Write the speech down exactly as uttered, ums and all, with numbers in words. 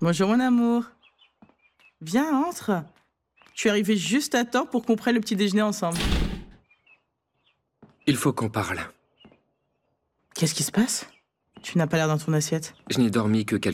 Bonjour mon amour. Viens, entre. Je suis arrivée juste à temps pour qu'on prenne le petit déjeuner ensemble. Il faut qu'on parle. Qu'est-ce qui se passe? Tu n'as pas l'air dans ton assiette. Je n'ai dormi que quelques